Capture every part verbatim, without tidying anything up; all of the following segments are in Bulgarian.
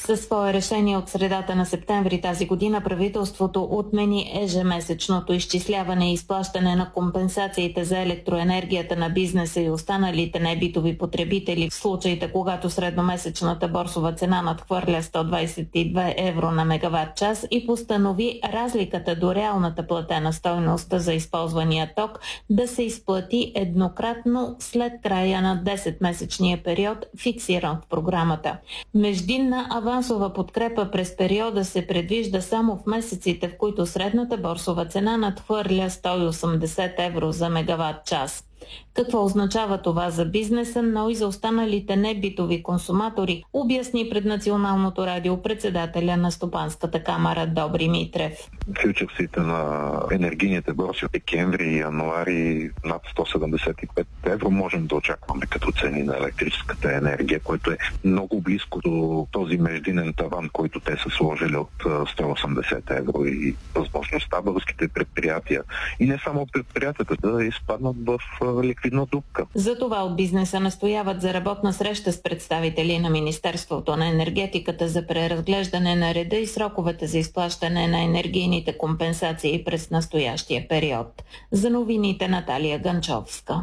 Със свое решение от средата на септември тази година правителството отмени ежемесечното изчисляване и изплащане на компенсациите за електроенергията на бизнеса и останалите небитови потребители в случаите, когато средномесечната борсова цена надхвърля сто двадесет и две евро на мегаватт час и постанови разликата до реалната платена стойност за използвания ток да се изплати еднократно след края на десетмесечния период, фиксиран в програмата. Междинна авансова подкрепа през периода се предвижда само в месеците, в които средната борсова цена надхвърля сто и осемдесет евро за мегаватт час. Какво означава това за бизнеса, но и за останалите небитови консуматори, обясни пред Националното радио председателя на Стопанската камара Добри Митрев. Фьючерсите на енергийните борси от декември и януари над сто седемдесет и пет евро можем да очакваме като цени на електрическата енергия, което е много близко до този междинен таван, който те са сложили от сто и осемдесет евро, и възможността българските предприятия и не само предприятията да изпаднат в ликвидна дупка. Затова от бизнеса настояват за работна среща с представители на Министерството на енергетиката за преразглеждане на реда и сроковете за изплащане на енергийните компенсации през настоящия период. За новините Наталия Ганчовска.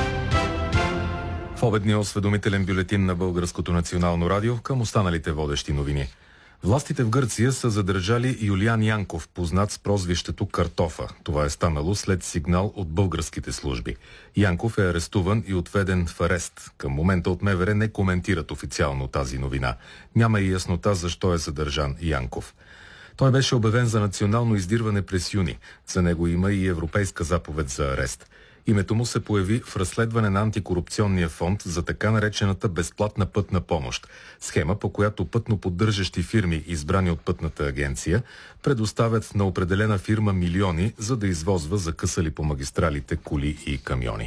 В обедния осведомителен бюлетин на Българското национално радио към останалите водещи новини. Властите в Гърция са задържали Юлиан Янков, познат с прозвището Картофа. Това е станало след сигнал от българските служби. Янков е арестуван и отведен в арест. Към момента от МВР не коментират официално тази новина. Няма и яснота защо е задържан Янков. Той беше обявен за национално издирване през юни. За него има и европейска заповед за арест. Името му се появи в разследване на антикорупционния фонд за така наречената безплатна пътна помощ. Схема, по която пътно поддържащи фирми, избрани от пътната агенция, предоставят на определена фирма милиони, за да извозва закъсали по магистралите коли и камиони.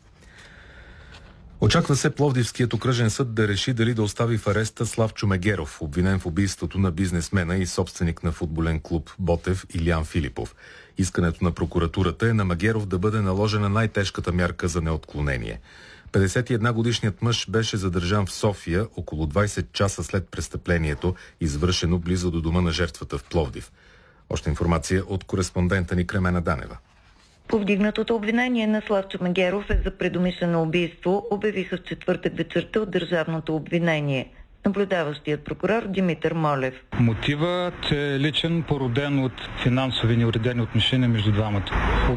Очаква се Пловдивският окръжен съд да реши дали да остави в ареста Славчо Мегеров, обвинен в убийството на бизнесмена и собственик на футболен клуб Ботев Илиян Филипов. Искането на прокуратурата е на Магеров да бъде наложена най-тежката мярка за неотклонение. петдесет и една годишният мъж беше задържан в София около двадесет часа след престъплението, извършено близо до дома на жертвата в Пловдив. Още информация от кореспондента ни Кремена Данева. Повдигнатото обвинение на Славчо Мегеров е за предумишлено убийство, обявиха в четвъртък вечерта от държавното обвинение. Наблюдаващият прокурор Димитър Молев. Мотивът е личен, породен от финансови неуредени отношения между двамата.